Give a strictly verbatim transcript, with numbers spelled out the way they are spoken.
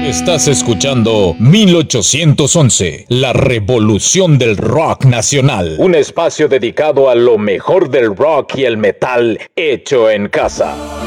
Estás escuchando mil ochocientos once, la revolución del rock nacional. Un espacio dedicado a lo mejor del rock y el metal hecho en casa.